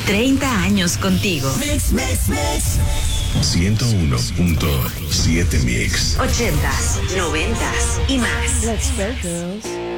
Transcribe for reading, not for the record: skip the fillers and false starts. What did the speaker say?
30 años contigo. Mix, mix, mix. 101.7 Mix. 80s, 90s y más. Let's go, girls.